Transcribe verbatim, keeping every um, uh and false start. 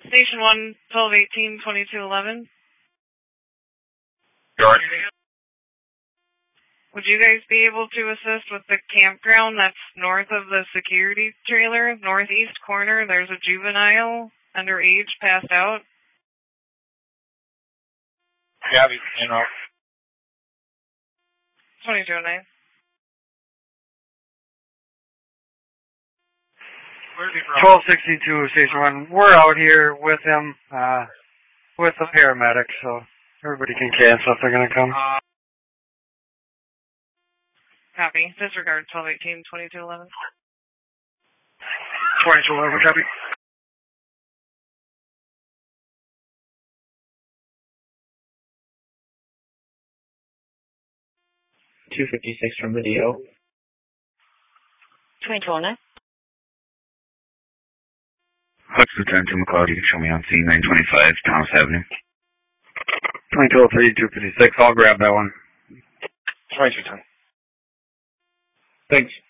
Station one, twelve eighteen, twenty-two eleven. George. Would you guys be able to assist with the campground that's north of the security trailer, northeast corner? There's a juvenile, underage, passed out. Gabby, you know. twenty-two oh nine. twelve sixty-two, Station one. We're out here with him, uh, with the paramedics, so everybody can cancel if they're going to come. Uh, Copy. Disregard twelve eighteen, twenty-two eleven. twenty-two eleven, copy. two fifty-six from video. twenty-two oh nine. Hutch, Lieutenant Tim McLeod, you can show me on C nine twenty-five, Thomas Avenue. twenty-two oh three, two fifty-six, I'll grab that one. twenty-two ten. Thanks.